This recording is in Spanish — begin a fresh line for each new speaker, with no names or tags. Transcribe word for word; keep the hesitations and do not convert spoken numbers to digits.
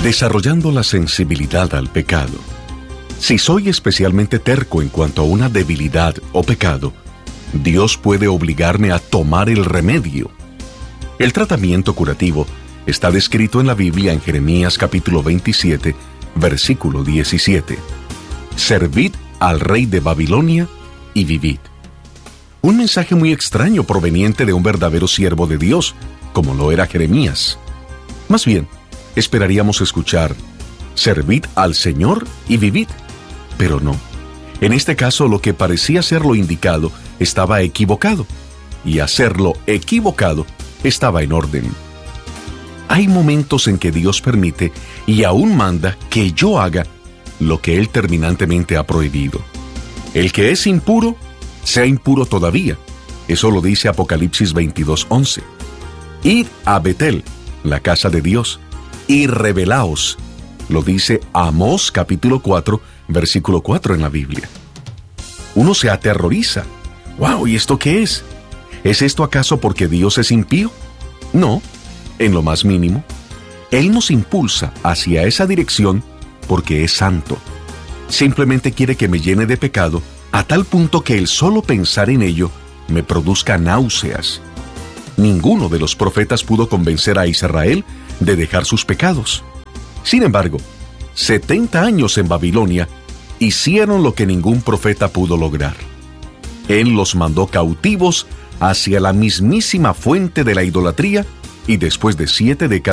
Desarrollando la sensibilidad al pecado. Si soy especialmente terco en cuanto a una debilidad o pecado, Dios puede obligarme a tomar el remedio. El tratamiento curativo está descrito en la Biblia en Jeremías capítulo veintisiete, versículo diecisiete. Servid al rey de Babilonia y vivid. Un mensaje muy extraño proveniente de un verdadero siervo de Dios, como lo era Jeremías. Más bien, esperaríamos escuchar, servid al Señor y vivid. Pero no. En este caso, lo que parecía ser lo indicado estaba equivocado, y hacerlo equivocado estaba en orden. Hay momentos en que Dios permite y aún manda que yo haga lo que Él terminantemente ha prohibido. El que es impuro, sea impuro todavía. Eso lo dice Apocalipsis veintidós once. Id a Betel, la casa de Dios, y rebelaos. Lo dice Amós capítulo cuatro, versículo cuatro en la Biblia. Uno se aterroriza. ¡Wow! ¿Y esto qué es? ¿Es esto acaso porque Dios es impío? No, en lo más mínimo. Él nos impulsa hacia esa dirección porque es santo. Simplemente quiere que me llene de pecado a tal punto que el solo pensar en ello me produzca náuseas. Ninguno de los profetas pudo convencer a Israel de dejar sus pecados. Sin embargo, setenta años en Babilonia hicieron lo que ningún profeta pudo lograr. Él los mandó cautivos hacia la mismísima fuente de la idolatría y después de siete décadas